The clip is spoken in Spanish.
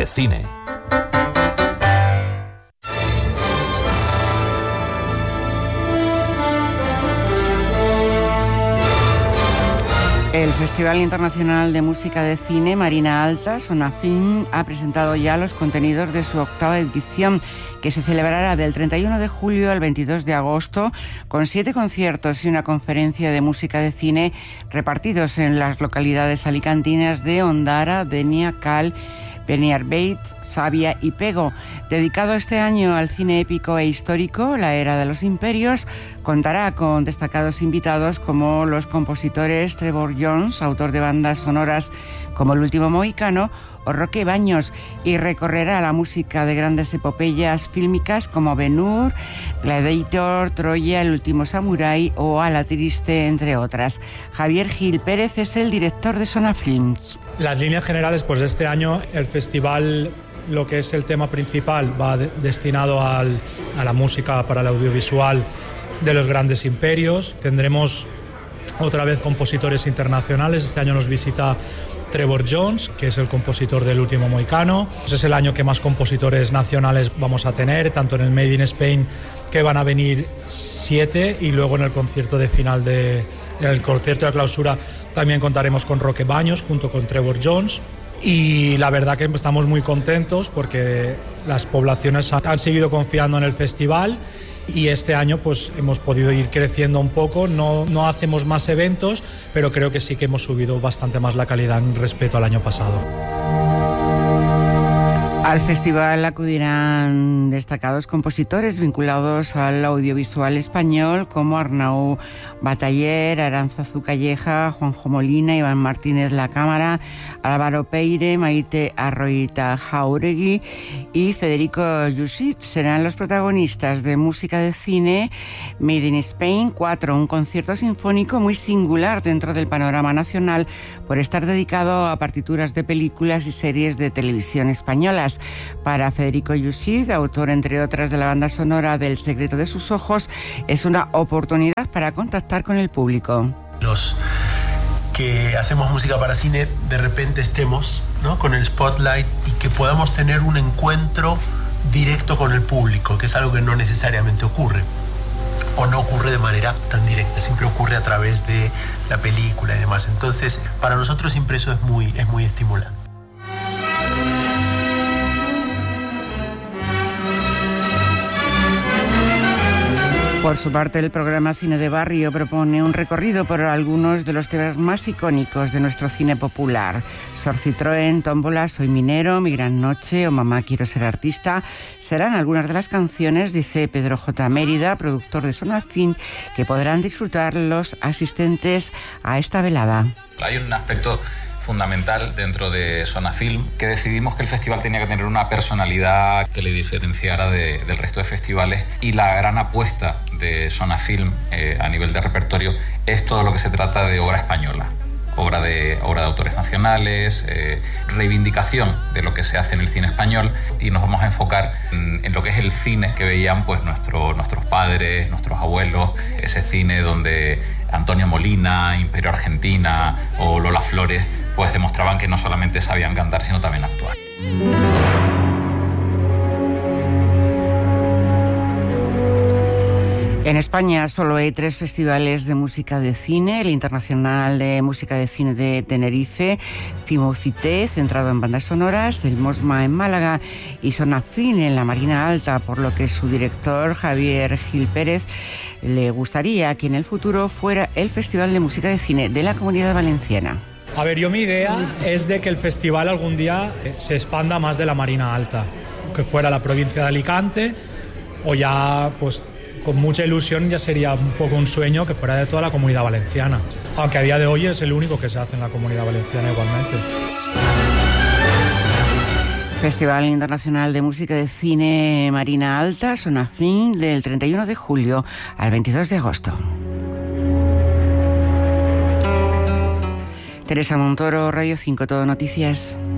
de cine. El Festival Internacional de Música de Cine Marina Alta, Sonafilm, ha presentado ya los contenidos de su 8ª edición, que se celebrará del 31 de julio al 22 de agosto, con 7 conciertos y una conferencia de música de cine repartidos en las localidades alicantinas de Ondara, Denia, Cal, Beniarbeit, Sabia y Pego. Dedicado este año al cine épico e histórico, La Era de los Imperios contará con destacados invitados como los compositores Trevor Jones, autor de bandas sonoras como El último mohicano, o Roque Baños, y recorrerá la música de grandes epopeyas fílmicas como Ben-Hur, Gladiator, Troya, El último samurái o A la triste, entre otras. Javier Gil Pérez es el director de Sonafilms. Las líneas generales, pues de este año el festival, lo que es el tema principal, va destinado a la música para el audiovisual de los grandes imperios. Tendremos otra vez compositores internacionales. Este año nos visita Trevor Jones, que es el compositor del último mohicano. Es el año que más compositores nacionales vamos a tener, tanto en el Made in Spain, que van a venir 7, y luego en el concierto de final en el concierto de clausura también contaremos con Roque Baños junto con Trevor Jones. Y la verdad que estamos muy contentos porque las poblaciones han seguido confiando en el festival, y este año pues hemos podido ir creciendo un poco. No hacemos más eventos, pero creo que sí que hemos subido bastante más la calidad en respecto al año pasado. Al festival acudirán destacados compositores vinculados al audiovisual español como Arnau Bataller, Aránzazu Calleja, Juanjo Molina, Iván Martínez La Cámara, Álvaro Peire, Maite Arroita Jauregui y Federico Yusit. Serán los protagonistas de música de cine Made in Spain 4, un concierto sinfónico muy singular dentro del panorama nacional por estar dedicado a partituras de películas y series de televisión españolas. Para Federico Yusit, autor entre otras de la banda sonora del Secreto de sus ojos, es una oportunidad para contactar con el público. Los que hacemos música para cine de repente estemos, ¿no?, con el spotlight, y que podamos tener un encuentro directo con el público, que es algo que no necesariamente ocurre, o no ocurre de manera tan directa, siempre ocurre a través de la película y demás. Entonces, para nosotros siempre eso es muy estimulante. Por su parte, el programa Cine de Barrio propone un recorrido por algunos de los temas más icónicos de nuestro cine popular. Sor Citroën, Tómbola, Soy minero, Mi gran noche o Mamá quiero ser artista serán algunas de las canciones, dice Pedro J. Mérida, productor de Sonafilm, que podrán disfrutar los asistentes a esta velada. Hay un aspecto fundamental dentro de Sonafilm, que decidimos que el festival tenía que tener una personalidad que le diferenciara del resto de festivales, y la gran apuesta de Sonafilm a nivel de repertorio es todo lo que se trata de obra española, obra de autores nacionales, reivindicación de lo que se hace en el cine español, y nos vamos a enfocar en lo que es el cine que veían pues nuestros padres, nuestros abuelos, ese cine donde Antonio Molina, Imperio Argentina o Lola Flores pues demostraban que no solamente sabían cantar, sino también actuar. En España solo hay 3 festivales de música de cine: el Internacional de Música de Cine de Tenerife, Fimocité, centrado en bandas sonoras, el Mosma en Málaga y Sonafilm en la Marina Alta, por lo que su director, Javier Gil Pérez, le gustaría que en el futuro fuera el Festival de Música de Cine de la Comunidad Valenciana. A ver, mi idea es de que el festival algún día se expanda más de la Marina Alta, que fuera la provincia de Alicante, o ya, pues, con mucha ilusión ya sería un poco un sueño que fuera de toda la Comunidad Valenciana, aunque a día de hoy es el único que se hace en la Comunidad Valenciana igualmente. Festival Internacional de Música de Cine Marina Alta, Sonafilm, del 31 de julio al 22 de agosto. Teresa Montoro, Radio 5, Todo Noticias.